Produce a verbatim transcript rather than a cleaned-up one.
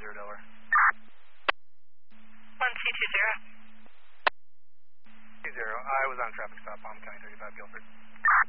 zero Delaware. one two two zero. two zero. I was on a traffic stop on County thirty-five, Guilford.